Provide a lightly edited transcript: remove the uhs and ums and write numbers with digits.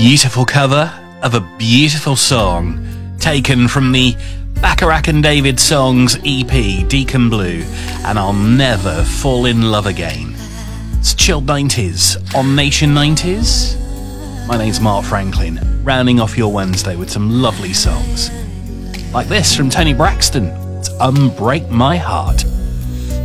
beautiful cover of a beautiful song taken from the Bacharach and David Songs EP, Deacon Blue, and I'll Never Fall in Love Again. It's Chilled 90s on Nation 90s. My name's Mark Franklin, rounding off your Wednesday with some lovely songs. Like this from Tony Braxton, it's Unbreak My Heart.